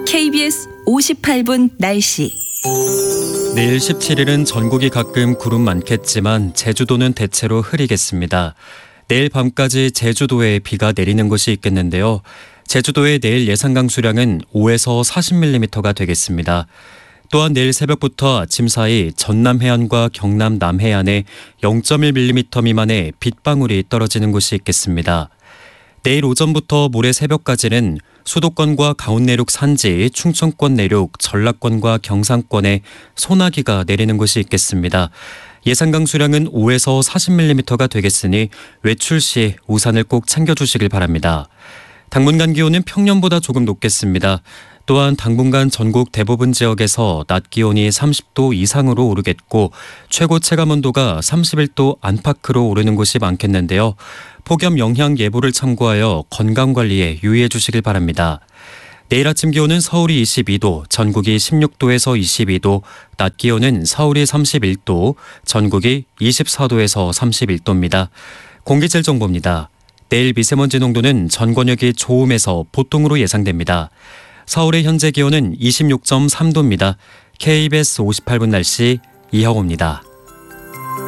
KBS 58분 날씨. 내일 17일은 전국이 가끔 구름 많겠지만 제주도는 대체로 흐리겠습니다. 내일 밤까지 제주도에 비가 내리는 곳이 있겠는데요. 제주도의 내일 예상 강수량은 5에서 40mm가 되겠습니다. 또한 내일 새벽부터 아침 사이 전남 해안과 경남 남해안에 0.1mm 미만의 빗방울이 떨어지는 곳이 있겠습니다. 내일 오전부터 모레 새벽까지는 수도권과 가운내륙 산지, 충청권 내륙, 전라권과 경상권에 소나기가 내리는 곳이 있겠습니다. 예상 강수량은 5에서 40mm가 되겠으니 외출 시 우산을 꼭 챙겨주시길 바랍니다. 당분간 기온은 평년보다 조금 높겠습니다. 또한 당분간 전국 대부분 지역에서 낮 기온이 30도 이상으로 오르겠고 최고 체감온도가 31도 안팎으로 오르는 곳이 많겠는데요. 폭염 영향 예보를 참고하여 건강관리에 유의해 주시길 바랍니다. 내일 아침 기온은 서울이 22도, 전국이 16도에서 22도, 낮 기온은 서울이 31도, 전국이 24도에서 31도입니다. 공기질 정보입니다. 내일 미세먼지 농도는 전 권역이 좋음에서 보통으로 예상됩니다. 서울의 현재 기온은 26.3도입니다. KBS 58분 날씨 이형호입니다.